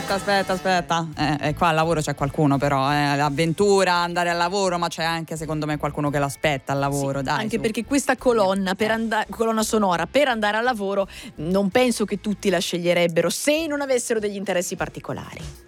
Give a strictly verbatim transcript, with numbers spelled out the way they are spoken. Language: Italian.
aspetta, aspetta, aspetta. Eh, eh, qua al lavoro c'è qualcuno però, eh, l'avventura, andare al lavoro, ma c'è anche secondo me qualcuno che l'aspetta al lavoro, Sì, dai. anche su. perché questa colonna, per and- colonna sonora per andare al lavoro non penso che tutti la sceglierebbero se non avessero degli interessi particolari.